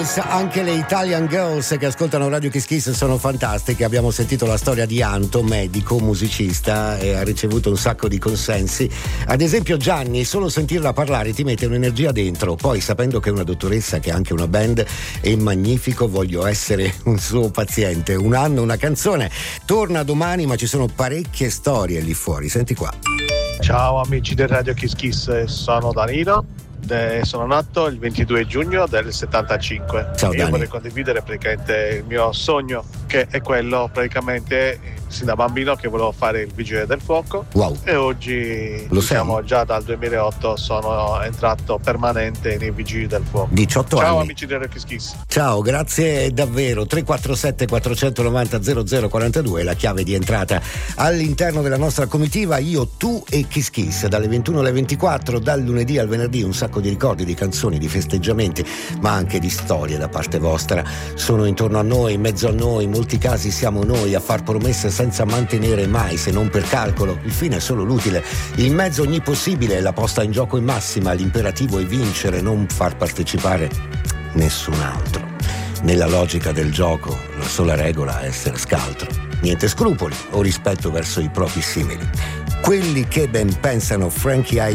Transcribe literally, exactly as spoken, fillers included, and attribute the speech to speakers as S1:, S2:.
S1: Anche le Italian Girls che ascoltano Radio Kiss Kiss sono fantastiche. Abbiamo sentito la storia di Anto, medico, musicista, e ha ricevuto un sacco di consensi. Ad esempio Gianni, solo sentirla parlare ti mette un'energia dentro. Poi, sapendo che è una dottoressa che ha anche una band, è magnifico, voglio essere un suo paziente. Un anno, una canzone. Torna domani, ma ci sono parecchie storie lì fuori. Senti qua.
S2: Ciao amici del Radio Kiss Kiss, sono Danilo. Sono nato il ventidue giugno del settantacinque.
S1: Ciao,
S2: e io vorrei condividere praticamente il mio sogno, che è quello praticamente sin da bambino che volevo fare il vigile del fuoco.
S1: Wow.
S2: E oggi
S1: Lo
S2: diciamo
S1: sei?
S2: già dal duemilaotto sono entrato permanente nei vigili del fuoco.
S1: diciotto
S2: Ciao
S1: anni.
S2: amici del Kiss Kiss.
S1: Ciao, grazie davvero. tre quattro sette quattro nove zero zero zero quattro due è la chiave di entrata all'interno della nostra comitiva. Io, tu e Kiss Kiss, dalle ventuno alle ventiquattro, dal lunedì al venerdì. Un sacco di ricordi, di canzoni, di festeggiamenti, ma anche di storie da parte vostra. Sono intorno a noi, in mezzo a noi. In molti casi siamo noi a far promesse senza mantenere mai, se non per calcolo. Il fine è solo l'utile, il mezzo ogni possibile, la posta in gioco in massima. L'imperativo è vincere, non far partecipare nessun altro. Nella logica del gioco, la sola regola è essere scaltro. Niente scrupoli o rispetto verso i propri simili. Quelli che ben pensano Frankie